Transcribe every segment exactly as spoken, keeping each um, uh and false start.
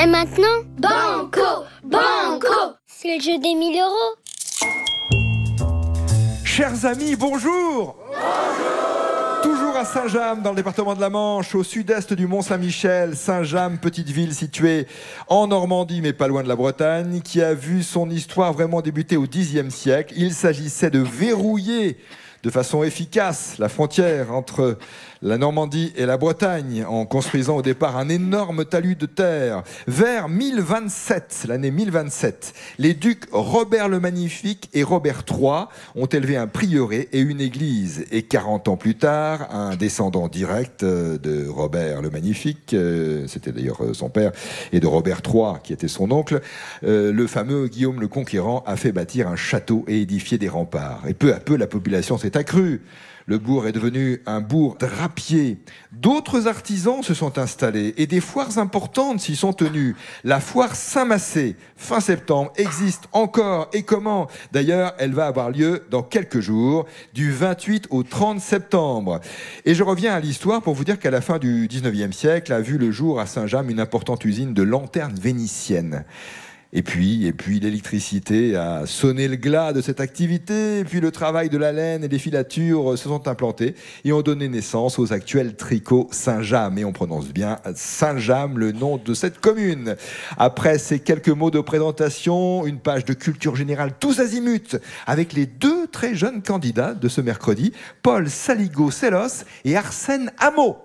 Et maintenant, Banco, Banco, c'est le jeu des mille euros. Chers amis, bonjour. Bonjour. Toujours à Saint-James, dans le département de la Manche, au sud-est du Mont-Saint-Michel. Saint-James, petite ville située en Normandie, mais pas loin de la Bretagne, qui a vu son histoire vraiment débuter au dixième siècle. Il s'agissait de verrouiller de façon efficace la frontière entre la Normandie et la Bretagne, en construisant au départ un énorme talus de terre. Vers mille vingt-sept, l'année mille vingt-sept, les ducs Robert le Magnifique et Robert trois ont élevé un prieuré et une église. Et quarante ans plus tard, un descendant direct de Robert le Magnifique, c'était d'ailleurs son père, et de Robert trois, qui était son oncle, le fameux Guillaume le Conquérant a fait bâtir un château et édifier des remparts. Et peu à peu, la population s'est accrue. Le bourg est devenu un bourg drapier. D'autres artisans se sont installés et des foires importantes s'y sont tenues. La foire Saint-Massé, fin septembre, existe encore. Et comment? D'ailleurs, elle va avoir lieu dans quelques jours, du vingt-huit au trente septembre. Et je reviens à l'histoire pour vous dire qu'à la fin du dix-neuvième siècle a vu le jour à Saint-James une importante usine de lanternes vénitiennes. Et puis, et puis l'électricité a sonné le glas de cette activité, et puis le travail de la laine et des filatures se sont implantés et ont donné naissance aux actuels tricots Saint-James. Et on prononce bien Saint-James, le nom de cette commune. Après ces quelques mots de présentation, une page de culture générale tous azimuts, avec les deux très jeunes candidats de ce mercredi, Paul Saligo-Sellos et Arsène Hameau.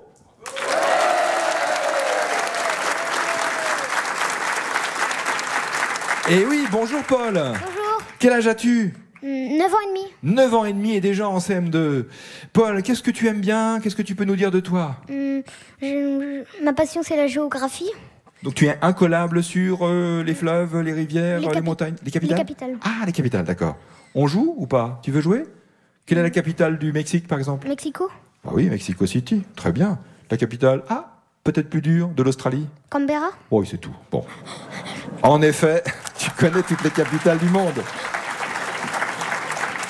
Et oui, bonjour Paul. Bonjour. Quel âge as-tu? neuf ans et demi. neuf ans et demi et déjà en C M deux. Paul, qu'est-ce que tu aimes bien? Qu'est-ce que tu peux nous dire de toi? Hum, je- ma passion, c'est la géographie. Donc tu es incollable sur euh, les fleuves, les rivières, Les les, capi- montagnes, les capitales? les capitales. Ah, les capitales, d'accord. On joue ou pas? Tu veux jouer? Quelle est la capitale du Mexique, par exemple? Mexico, Ah oui, Mexico City. Très bien. La capitale? Ah, peut-être plus dure, de l'Australie? Canberra. Oh, oui, c'est tout. Bon. En effet, tu connais toutes les capitales du monde.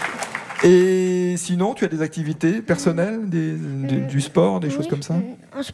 Et sinon, tu as des activités personnelles, des, du, du sport, des Oui. choses comme ça? Un, sp-